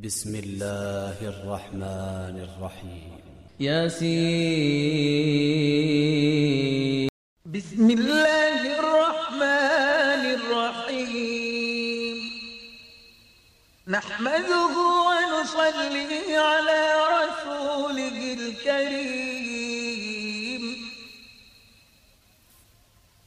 بسم الله الرحمن الرحيم ياسين. بسم الله الرحمن الرحيم. نحمده ونصلي على رسوله الكريم.